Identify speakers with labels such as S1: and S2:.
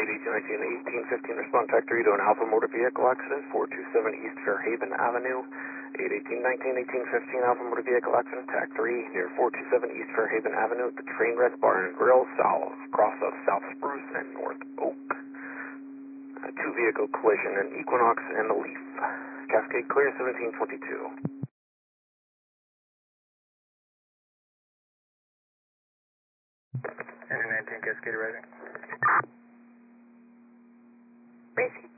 S1: 1815, respond Tech 3 to an Alpha motor vehicle accident, 427 East Fairhaven Avenue. 1815, Alpha motor vehicle accident, Tech 3 near 427 East Fairhaven Avenue at the Trainwreck Bar and Grill, south, cross of South Spruce and North Oak. Two-vehicle collision, an Equinox and a Leaf. Cascade clear, 1722.
S2: 19 Cascade rising.
S3: Racing.